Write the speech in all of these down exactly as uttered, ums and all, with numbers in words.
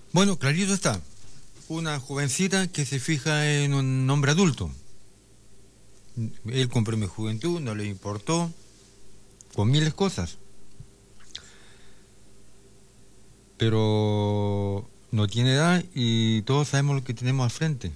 Bueno, clarito está. Una jovencita que se fija en un hombre adulto. Él compró mi juventud, no le importó, con miles cosas. Pero no tiene edad y todos sabemos lo que tenemos al frente.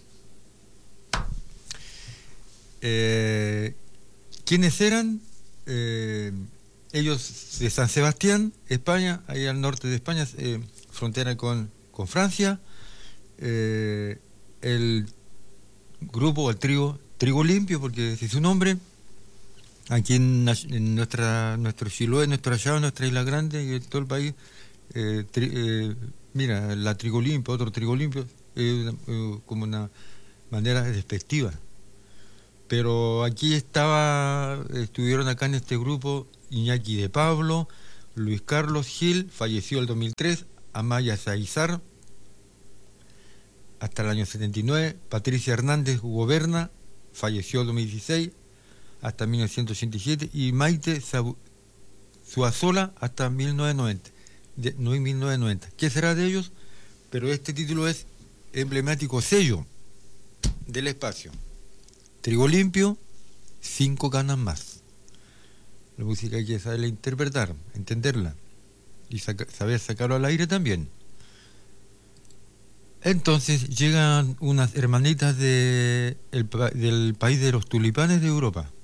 Eh, ¿Quiénes eran? Eh, ellos de San Sebastián, España, ahí al norte de España, eh, frontera con, con Francia. Eh, el grupo, el trigo, Trigo Limpio, porque ese es su nombre. Aquí en, en nuestra, nuestro Chiloé, nuestro Allá, nuestra Isla Grande y en todo el país, eh, tri, eh, mira, la Trigo Limpio, otro Trigo Limpio, eh, eh, como una manera despectiva. Pero aquí estaba, estuvieron acá en este grupo Iñaki de Pablo, Luis Carlos Gil, falleció el dos mil tres, Amaya Saizar, hasta el año setenta y nueve, Patricia Hernández Goberna, falleció el dos mil dieciséis, hasta mil novecientos ochenta y siete, y Maite Zuazola hasta mil novecientos noventa. De, no, mil novecientos noventa. ¿Qué será de ellos? Pero este título es emblemático sello del espacio. Trigo Limpio, cinco canas más. La música hay que saberla interpretar, entenderla y saca, saber sacarlo al aire también. Entonces llegan unas hermanitas de el, del país de los tulipanes de Europa.